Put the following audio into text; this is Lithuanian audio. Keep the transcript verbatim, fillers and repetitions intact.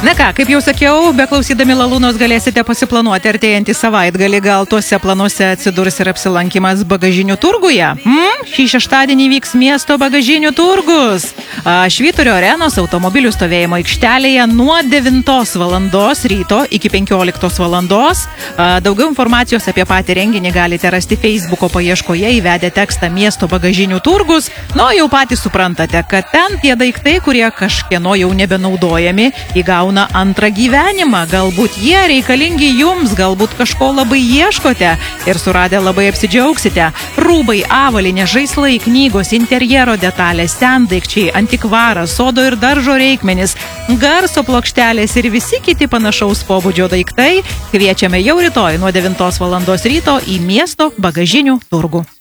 Na ką, kaip jau sakiau, beklausydami Lalūnos galėsite pasiplanuoti artėjantį savaitgalį, gal tuose planuose atsidurs ir apsilankimas bagažinių turguje. Hmm? Šį šeštadienį vyks miesto bagažinių turgus. A, Švyturio arenos automobilių stovėjimo aikštelėje nuo devintos valandos ryto iki penkioliktos valandos. A, daugiau informacijos apie patį renginį galite rasti Facebooko paieškoje įvedę tekstą miesto bagažinių turgus. Nu, jau patys suprantate, kad ten tie daiktai, kurie kažkieno jau nebenaudojami, įgauna antrą gyvenimą. Galbūt jie reikalingi jums, galbūt kažko labai ieškote ir suradę labai apsidžiaugsite. Rūbai, avalinė, žaislai, knygos, interjero detalės, sendaikčiai, antikvaras, sodo ir daržo reikmenys, garso plokštelės ir visi kiti panašaus pobūdžio daiktai kviečiame jau rytoj nuo devintos valandos ryto į miesto bagažinių turgų.